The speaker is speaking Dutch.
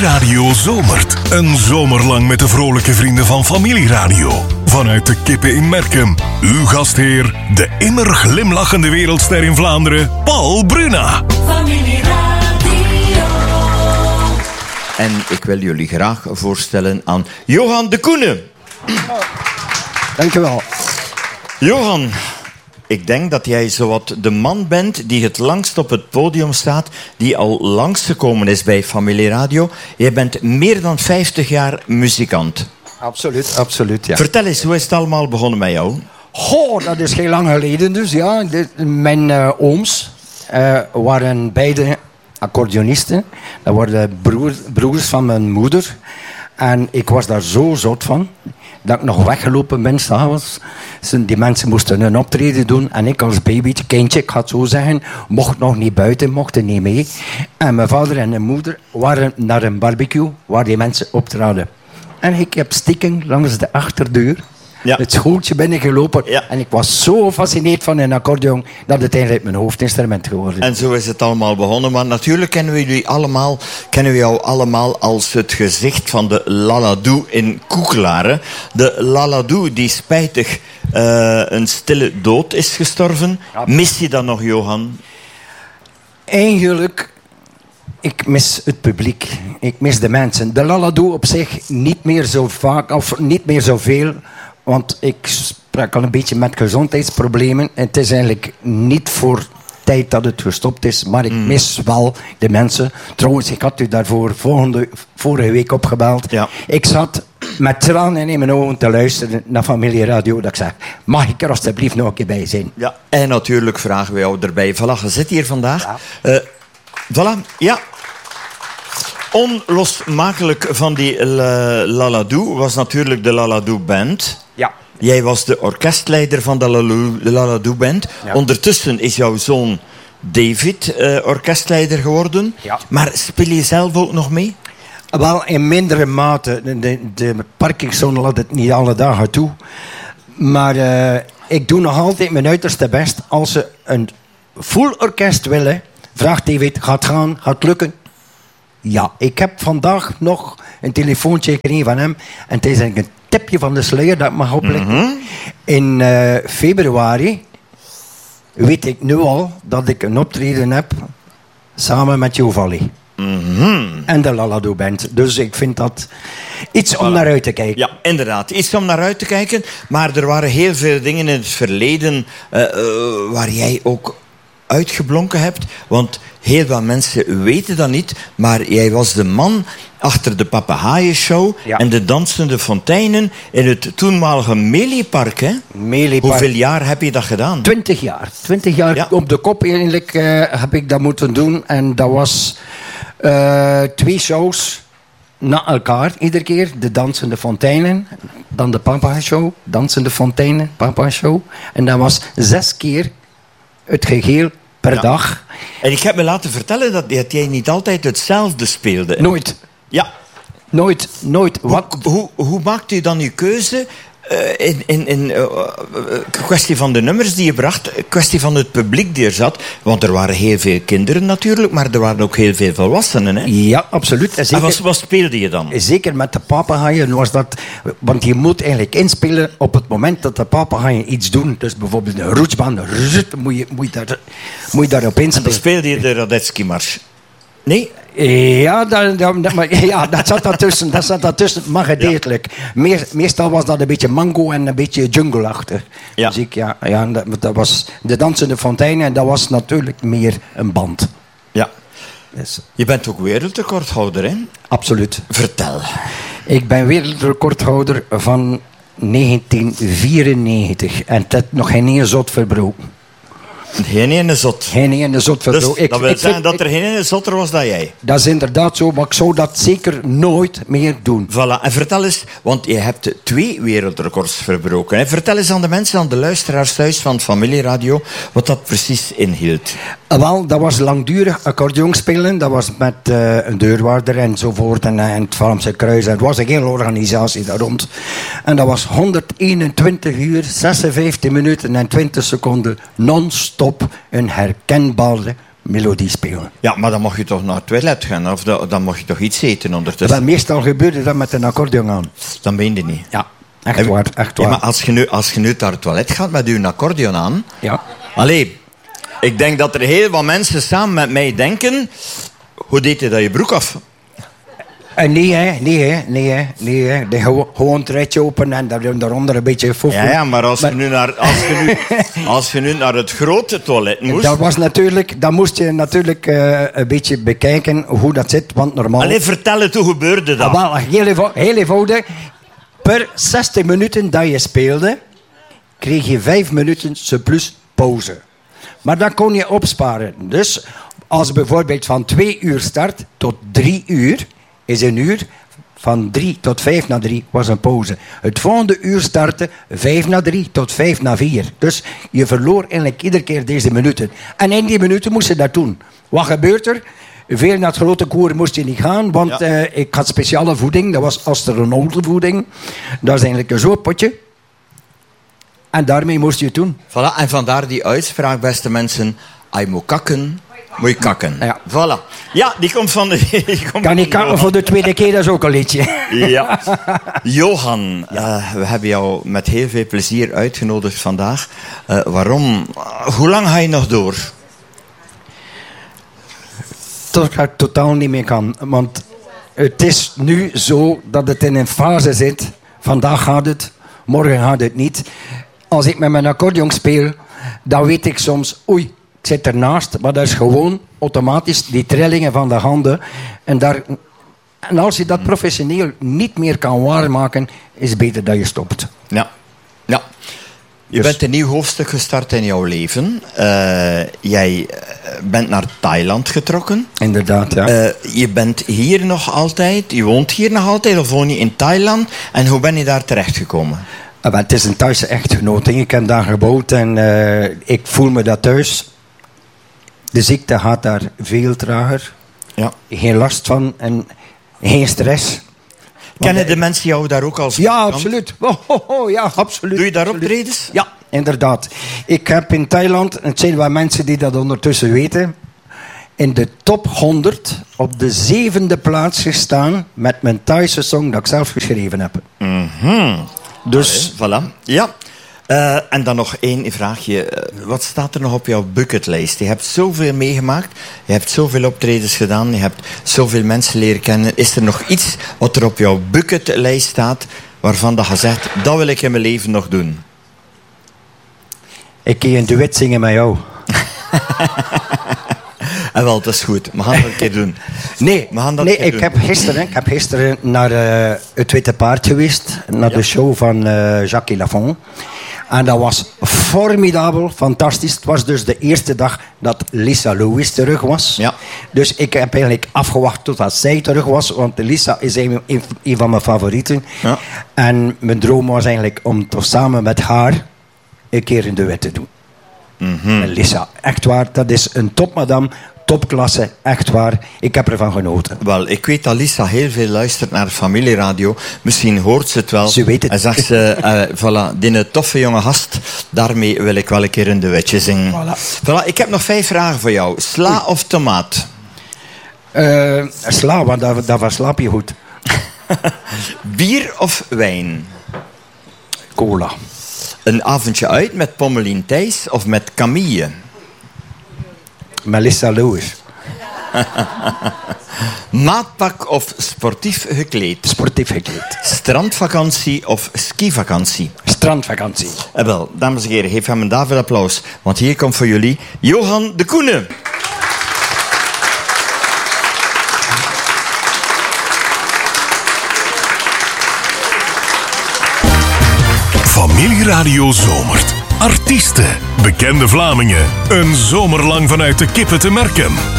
Familieradio zomert. Een zomer lang met de vrolijke vrienden van Familieradio. Vanuit de Kippen in Merkem. Uw gastheer, de immer glimlachende wereldster in Vlaanderen, Paul Bruna. Familieradio. En ik wil jullie graag voorstellen aan Johan de Koene. Dank je wel. Johan, ik denk dat jij zowat de man bent die het langst op het podium staat, die al langsgekomen is bij Familieradio. Jij bent meer dan 50 jaar muzikant. Absoluut, ja. Vertel eens, hoe is het allemaal begonnen met jou? Goh, dat is heel lang geleden dus, ja. Mijn ooms waren beide accordeonisten. Dat waren broers van mijn moeder. En ik was daar zo zot van, dat ik nog weggelopen ben s'avonds. Die mensen moesten een optreden doen. En ik als babytje, kindje, ik ga het zo zeggen, mocht nog niet buiten, mochten niet mee. En mijn vader en mijn moeder waren naar een barbecue waar die mensen optraden. En ik heb stiekem langs de achterdeur het schooltje binnengelopen. Ja. En ik was zo gefascineerd van een accordeon dat het eigenlijk mijn hoofdinstrument geworden is. En zo is het allemaal begonnen. Maar natuurlijk kennen we jou allemaal als het gezicht van de Laladou in Koekelaren. De Laladou die spijtig een stille dood is gestorven. Ja. Mis je dat nog, Johan? Eigenlijk... Ik mis het publiek. Ik mis de mensen. De Laladou op zich niet meer zo vaak, of niet meer zoveel. Want ik sprak al een beetje met gezondheidsproblemen. Het is eigenlijk niet voor tijd dat het gestopt is. Maar ik mis wel de mensen. Trouwens, ik had u daarvoor vorige week opgebeld. Ja. Ik zat met tranen in mijn ogen te luisteren naar Familieradio. Dat ik zeg, mag ik er alstublieft nog een keer bij zijn? Ja, en natuurlijk vragen we jou erbij. Voilà, je zit hier vandaag. Ja. Voilà, ja. Onlosmakelijk van die Laladou was natuurlijk de Laladou Band. Ja. Jij was de orkestleider van de Laladou Band. Ja. Ondertussen is jouw zoon David orkestleider geworden. Ja. Maar speel je zelf ook nog mee? Wel, in mindere mate. De parkingszoon laat het niet alle dagen toe. Maar ik doe nog altijd mijn uiterste best. Als ze een full orkest willen, vraagt David, gaat het gaan? Gaat het lukken? Ja, ik heb vandaag nog een telefoontje gekregen van hem. En het is eigenlijk een tipje van de sluier dat ik mag opleggen. Mm-hmm. In februari weet ik nu al dat ik een optreden heb samen met Jovalli. Mm-hmm. En de Laladou Band. Dus ik vind dat iets om naar uit te kijken. Ja, inderdaad. Iets om naar uit te kijken. Maar er waren heel veel dingen in het verleden waar jij ook uitgeblonken hebt. Want heel wat mensen weten dat niet. Maar jij was de man achter de Papegaaien-show en de dansende fonteinen in het toenmalige Meliepark. Hè? Meliepark. Hoeveel jaar heb je dat gedaan? 20 jaar. 20 jaar op de kop eigenlijk heb ik dat moeten doen. En dat was 2 shows na elkaar iedere keer. De dansende fonteinen, dan de Papegaaien-show, dansende fonteinen, Papegaaien-show. En dat was 6 keer het geheel per dag. En ik heb me laten vertellen dat jij niet altijd hetzelfde speelde. Nooit. Ja. Nooit. Hoe maakt u dan uw keuze in kwestie van de nummers die je bracht, kwestie van het publiek die er zat? Want er waren heel veel kinderen natuurlijk, maar er waren ook heel veel volwassenen. Hè? Ja, absoluut. En wat speelde je dan? Zeker met de Papegaaien was dat... Want je moet eigenlijk inspelen op het moment dat de Papegaaien iets doen. Dus bijvoorbeeld een roetsbaan, moet je daarop inspelen. En dan speelde je de Radetzky-mars. Nee? Ja, dat zat daartussen. Maar gedeeltelijk. Ja. Meestal was dat een beetje mango en een beetje jungle-achtig. Ja. Muziek, ja, dat was de dansende fonteinen en dat was natuurlijk meer een band. Ja. Dus. Je bent ook wereldrecordhouder, hè? Absoluut. Vertel. Ik ben wereldrecordhouder van 1994 en het heeft nog geen één zot verbroken. Geen ene zot. Geen ene zot. Dus dat wil zeggen dat er geen ene zotter was dan jij. Dat is inderdaad zo, maar ik zou dat zeker nooit meer doen. Voilà. En vertel eens, want je hebt 2 wereldrecords verbroken. Hè? Vertel eens aan de mensen, aan de luisteraars thuis van Familieradio, wat dat precies inhield. Wel, dat was langdurig accordeon spelen. Dat was met een deurwaarder enzovoort en het Vlaamse Kruis. Het was een hele organisatie daar rond. En dat was 121 uur, 56 minuten en 20 seconden non-stop een herkenbare melodie spelen. Ja, maar dan mag je toch naar het toilet gaan, of dan mag je toch iets eten ondertussen. Wel, meestal gebeurde dat met een accordeon aan. Dan meen je niet. Ja, echt waar. Ja, maar als je nu naar het toilet gaat met je accordeon aan... Ja. Allee, ik denk dat er heel wat mensen samen met mij denken... Hoe deed je dat je broek af? Nee, hè. Gewoon het rijtje open en daaronder een beetje foefel. Ja, maar als je nu naar het grote toilet moest... Dan moest je natuurlijk een beetje bekijken hoe dat zit, want normaal... Allee, vertel het, hoe gebeurde dat? Wel, heel eenvoudig. Per 60 minuten dat je speelde, kreeg je 5 minuten surplus pauze. Maar dat kon je opsparen. Dus als bijvoorbeeld van 2 uur start tot 3 uur... is een uur, van 3 tot 5 na 3 was een pauze. Het volgende uur startte 5 na 3 tot 5 na 4. Dus je verloor eigenlijk iedere keer deze minuten. En in die minuten moest je dat doen. Wat gebeurt er? Veel naar het grote koor moest je niet gaan, want ik had speciale voeding. Dat was astronautenvoeding. Dat is eigenlijk een zo'n potje. En daarmee moest je het doen. Voilà, en vandaar die uitspraak, beste mensen. Als je moet kakken, moet je kakken. Ja. Voilà. Ja, die komt van de... Kan ik kakken voor de tweede keer, dat is ook een liedje. Ja. Johan, we hebben jou met heel veel plezier uitgenodigd vandaag. Waarom? Hoe lang ga je nog door? Tot ik totaal niet meer kan. Want het is nu zo dat het in een fase zit. Vandaag gaat het, morgen gaat het niet. Als ik met mijn accordeon speel, dan weet ik soms... Oei, ik zit ernaast. Maar dat is gewoon automatisch die trillingen van de handen. En als je dat professioneel niet meer kan waarmaken, is het beter dat je stopt. Ja. Ja. Je bent een nieuw hoofdstuk gestart in jouw leven. Jij bent naar Thailand getrokken. Inderdaad, ja. Je bent hier nog altijd. Je woont hier nog altijd of woon je in Thailand? En hoe ben je daar terechtgekomen? Het is een Thaise echtgenote. Ik heb daar gebouwd en ik voel me daar thuis. De ziekte gaat daar veel trager. Ja. Geen last van en geen stress. Kennen de mensen jou daar ook als... Ja, absoluut. Ja, absoluut. Doe je daar optredens? Ja, inderdaad. Ik heb in Thailand, het zijn wel mensen die dat ondertussen weten, in de top 100 op de 7e plaats gestaan met mijn Thaise song dat ik zelf geschreven heb. Dus... Allee, voilà. Ja. En dan nog één vraagje. Wat staat er nog op jouw bucketlist? Je hebt zoveel meegemaakt. Je hebt zoveel optredens gedaan. Je hebt zoveel mensen leren kennen. Is er nog iets wat er op jouw bucketlist staat waarvan dat je zegt, dat wil ik in mijn leven nog doen? Ik kan een duet zingen met jou. En wel, dat is goed. We gaan dat een keer doen. Ik heb gisteren naar het Witte Paard geweest. Naar de show van Jacques Lafont. En dat was formidabel, fantastisch. Het was dus de eerste dag dat Lisa Lewis terug was. Ja. Dus ik heb eigenlijk afgewacht totdat zij terug was. Want Lisa is een van mijn favorieten. Ja. En mijn droom was eigenlijk om toch samen met haar een keer een duet te doen. Met Lisa. Echt waar, dat is een topmadam. Topklasse, echt waar. Ik heb ervan genoten. Wel, ik weet dat Lisa heel veel luistert naar familieradio. Misschien hoort ze het wel. Ze weet het. En zegt ze, voilà, die toffe jonge gast, daarmee wil ik wel een keer een duetje zingen. Voilà, ik heb nog 5 vragen voor jou. Sla of tomaat? Sla, want daarvan slaap je goed. Bier of wijn? Cola. Een avondje uit met Pommelien Thijs of met Camille? Melissa Lewis. Maatpak of sportief gekleed? Sportief gekleed. Strandvakantie of skivakantie? Strandvakantie. Wel, dames en heren, geef hem een David applaus. Want hier komt voor jullie Johan de Koene. Familieradio zomert. Artiesten, bekende Vlamingen. Een zomerlang vanuit de Kippen te Merkem.